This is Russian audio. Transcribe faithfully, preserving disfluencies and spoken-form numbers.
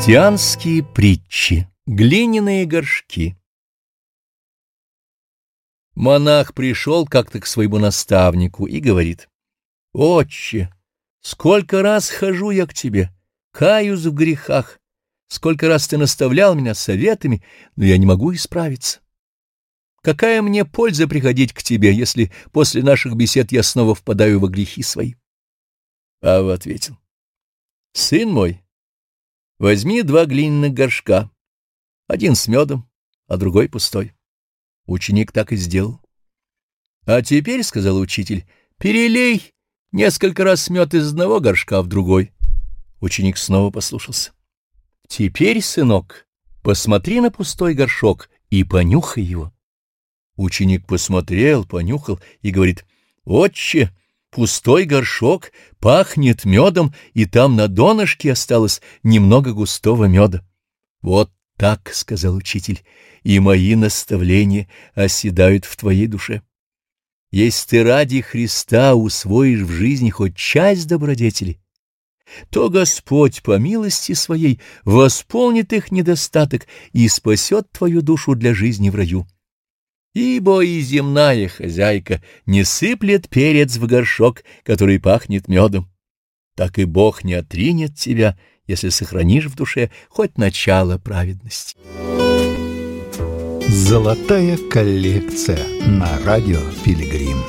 Христианские притчи. Глиняные горшки. Монах пришел как-то к своему наставнику и говорит: «Отче, сколько раз хожу я к тебе, каюсь в грехах, сколько раз ты наставлял меня советами, но я не могу исправиться. Какая мне польза приходить к тебе, если после наших бесед я снова впадаю во грехи свои?» Ава ответил: «Сын мой, возьми два глиняных горшка, один с медом, а другой пустой». Ученик так и сделал. «А теперь, — сказал учитель, — перелей несколько раз мед из одного горшка в другой». Ученик снова послушался. «Теперь, сынок, посмотри на пустой горшок и понюхай его». Ученик посмотрел, понюхал и говорит: «Отче, пустой горшок пахнет медом, и там на донышке осталось немного густого меда». «Вот так, — сказал учитель, — и мои наставления оседают в твоей душе. Если ты ради Христа усвоишь в жизни хоть часть добродетели, то Господь по милости своей восполнит их недостаток и спасет твою душу для жизни в раю. Ибо и земная хозяйка не сыплет перец в горшок, который пахнет медом. Так и Бог не отринет тебя, если сохранишь в душе хоть начало праведности». Золотая коллекция на радио Пилигрим.